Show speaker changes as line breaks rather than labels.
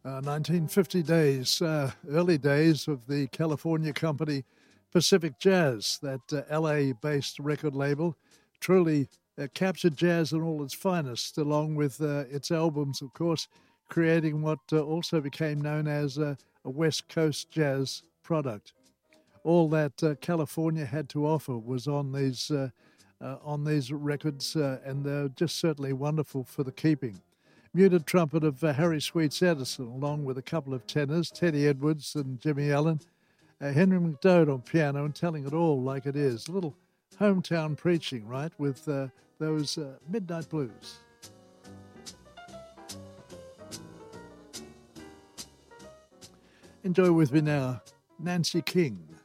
1950 days, early days of the California company Pacific Jazz, that LA-based record label, truly captured jazz in all its finest, along with its albums, of course, creating what also became known as a West Coast jazz product. All that California had to offer was on these records, and they're just certainly wonderful for the keeping. Muted trumpet of Harry Sweets Edison, along with a couple of tenors, Teddy Edwards and Jimmy Allen, Henry McDowd on piano, and telling it all like it is. A little hometown preaching, right, with those Midnight Blues. Enjoy with me now, Nancy King.